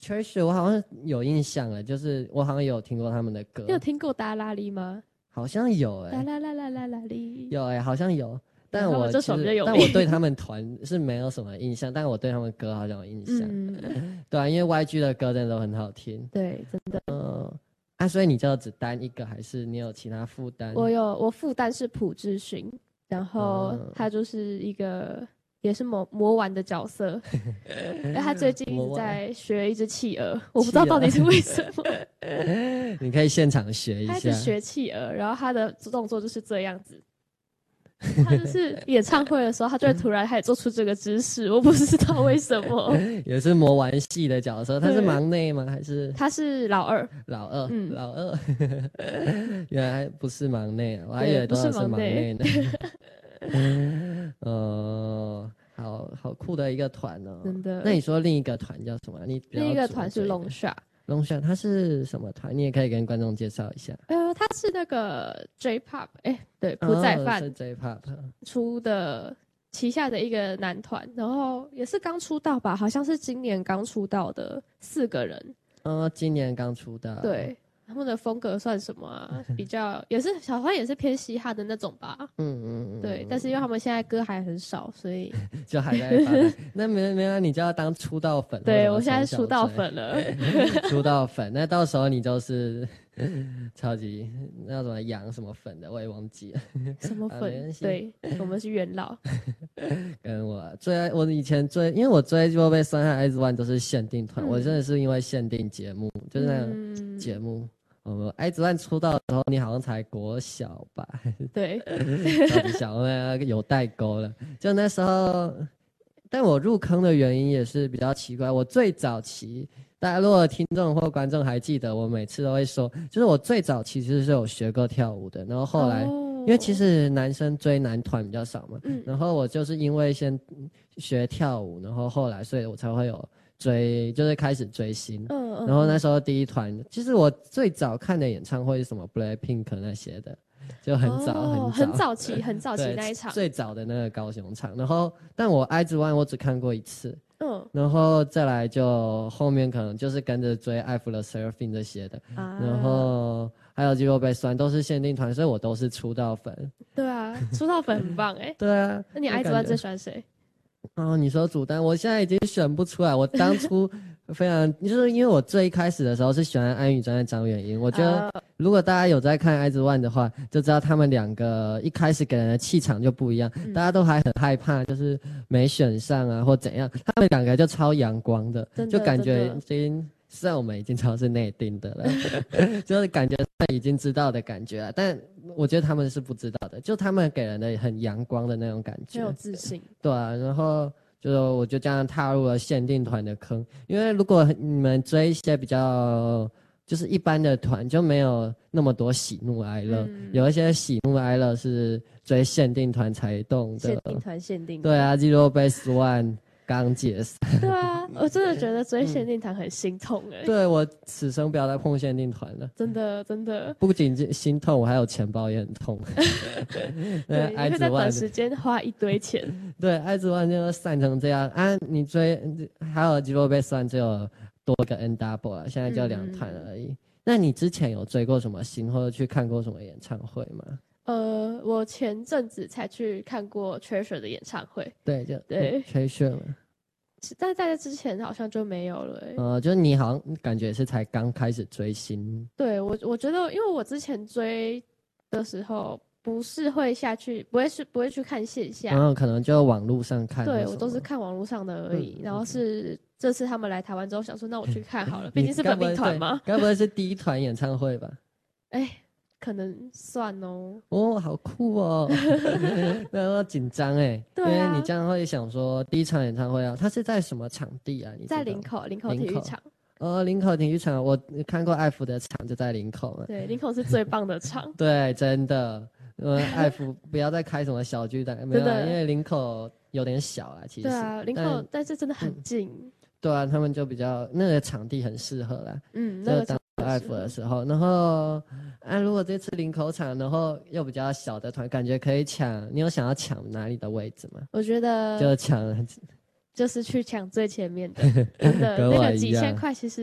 Treasure 我好像有印象了，就是我好像有听过他们的歌。 你有听过达拉利吗？ 好像有达啦啦啦啦啦哩， 有好像有。但他们这首比较有名， 但我对他们团是没有什么印象，但我对他们歌好像有印象。对啊，因为 YG 的歌真的都很好听。 对，真的。 所以你就只单一个，还是你有其他副单？ 我副单是朴智勋，然后他就是一个也是魔丸的角色，他最近一直在学一只企鹅，我不知道到底是为什么。 你可以现场学一下。 他是学企鹅，然后他的动作就是这样子。他就是演唱会的时候，他就会突然开始做出这个姿势，我不知道为什么。 也是魔丸系的角色，他是忙内吗？还是他是老二？ 老二，原来不是忙内，我还以为都是忙内呢。好酷的一个团哦！ 真的。 那你说另一个团叫什么？ 另一个团是龙夏。 龙夏它是什么团？你也可以跟观众介绍一下。 它是那个 J-Pop， 对，朴宰范是 J-Pop 出的旗下的一个男团，然后也是刚出道吧，好像是今年刚出道的4个人。 今年刚出道。 对，他们的风格算什么啊？比较也是好像也是偏嘻哈的那种吧。对，但是因为他们现在歌还很少，所以就还在发展。那没有，你就要当出道粉。 对，我现在是出道粉了。 出道粉，那到时候你就是超级那什么养什么粉的，我也忘记了。 什么粉？对，我们是元老。 跟我以前追，因为我追就被酸害 IZ*ONE 都是限定团，我真的是因为限定节目，就是那个节目。IZ*ONE 出道的时候，你好像才国小吧？ 对， 超级小，有代沟了。就那时候，但我入坑的原因也是比较奇怪。我最早期，大家如果听众或观众还记得，我每次都会说，就是我最早其实是有学过跳舞的，然后后来，因为其实男生追男团比较少嘛，然后我就是因为先学跳舞，然后后来，所以我才会有。就是开始追星，然后那时候第一团，其实我最早看的演唱会是什么 BLACKPINK 那些的，就很早期那一场，最早的那个高雄场。然后，但我 IZ*ONE 我只看过一次，然后再来就后面可能就是跟着追艾弗勒 Seraphine 这些的，然后还有肌肉被酸都是限定团，所以我都是出道粉。 对啊，出道粉很棒哎。 对啊， 那你 IZ*ONE 最喜欢谁？ 你说主单，我现在已经选不出来。我当初非常就是因为我最一开始的时候是喜欢安宇真的张元英，我觉得如果大家有在看 IZ*ONE 的话，就知道他们两个一开始给人的气场就不一样，大家都还很害怕，就是没选上啊或怎样，他们两个就超阳光的，就感觉虽然我们已经知道是内定的了，就是感觉已经知道的感觉了，但我觉得他们是不知道的，就他们给人的很阳光的那种感觉， 很有自信。 对啊，然后我就这样踏入了限定团的坑，因为如果你们追一些比较就是一般的团，就没有那么多喜怒哀乐，有一些喜怒哀乐是追限定团才动的。 限定团。 对啊，Zero-Base One。刚解散。 对啊，我真的觉得追限定团很心痛哎。 对，我此生不要再碰限定团了。 真的。 不仅心痛，我还有钱包也很痛。 对，你会在短时间花一堆钱。 对，IZ*ONE就散成这样啊！你追还有 Zero-Base One 只有多个 N-Double 了，现在就2团而已。那你之前有追过什么星，或者去看过什么演唱会吗？ 我前阵子才去看过 Treasure 的演唱会。 对，就对 Treasure 嘛。 但在这之前好像就没有了就是你好像感觉是才刚开始追星。 对，我觉得，因为我之前追的时候不是会下去，不会去看线下， 然后可能就网络上看。 对，我都是看网络上的而已。然后是这次他们来台湾之后，想说那我去看好了，毕竟是本命团嘛。 该不会是第一团演唱会吧？ 可能算哦。 好酷哦！然后紧张哎， 对啊， 因为你这样会想说第一场演唱会啊，它是在什么场地啊？你在林口体育场。 林口体育场，我看过艾福的场就在林口了。 对，林口是最棒的场。 对，真的，艾福不要再开什么小巨蛋，没有，因为林口有点小啊，其实。 对啊，林口，但是真的很近。 对啊，他们就比较那个场地很适合啦。 那个当艾福的时候，然后如果这次林口场，然后又比较小的团，感觉可以抢。你有想要抢哪里的位置吗？ 我觉得就抢就是去抢最前面的，真的跟那个几我一样千块其实